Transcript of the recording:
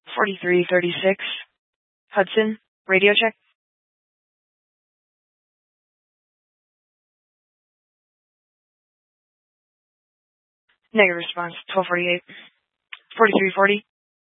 4336. Hudson, radio check. Negative response, 1248. 4340.